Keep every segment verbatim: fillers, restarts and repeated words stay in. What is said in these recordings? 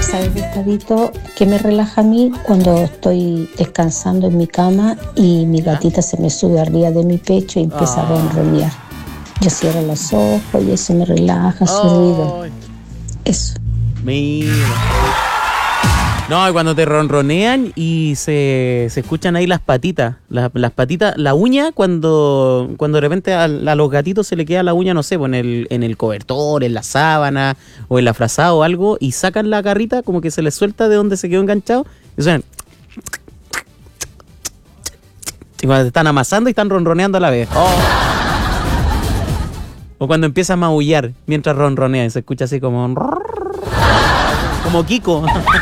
¿sabes, Gustavo? Que me relaja a mí cuando estoy descansando en mi cama y mi gatita se me sube arriba de mi pecho y empieza a ronronear. Yo cierro los ojos y eso me relaja, su ruido. Eso. Mira. No, cuando te ronronean y se, se escuchan ahí las patitas, las, las patitas, la uña, cuando, cuando de repente a, a los gatitos se le queda la uña, no sé, pues en el, en el cobertor, en la sábana o en la frazada o algo, y sacan la garrita, como que se les suelta de donde se quedó enganchado, y suenan. Y cuando te están amasando y están ronroneando a la vez. Oh. O cuando empieza a maullar mientras ronronean, se escucha así como... Como Kiko.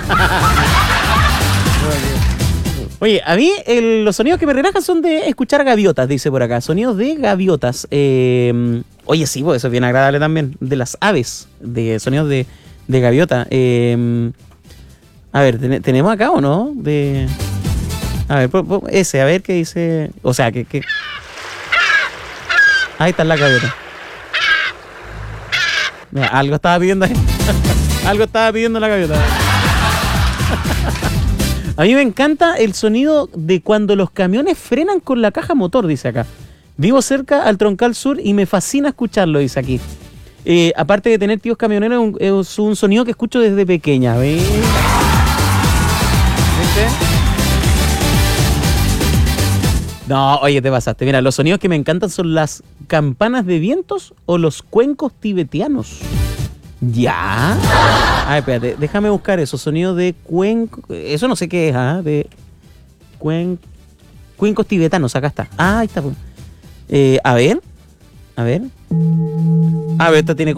Oye, a mí el, los sonidos que me relajan son de escuchar gaviotas, dice por acá. Sonidos de gaviotas. Eh, oye, sí, pues eso es bien agradable también. De las aves, de sonidos de, de gaviota. Eh, a ver, ten, ¿tenemos acá o no? De, a ver, po, po, ese, a ver qué dice. O sea, que... que... Ahí está la gaviota. Mira, algo estaba pidiendo ahí. Algo estaba pidiendo la gaviota. A mí me encanta el sonido de cuando los camiones frenan con la caja motor, dice acá. Vivo cerca al Troncal Sur y me fascina escucharlo, dice aquí. Eh, aparte de tener tíos camioneros, un, es un sonido que escucho desde pequeña. ¿Ves? ¿Viste? No, oye, te pasaste. Mira, los sonidos que me encantan son las campanas de vientos o los cuencos tibetianos. ¿Ya? Ay, espérate, déjame buscar esos sonidos de cuenco. Eso no sé qué es, ¿ah? ¿eh? De cuen... cuencos tibetanos, acá está. Ah, ahí está. Eh, a ver. A ver. A ver, esta tiene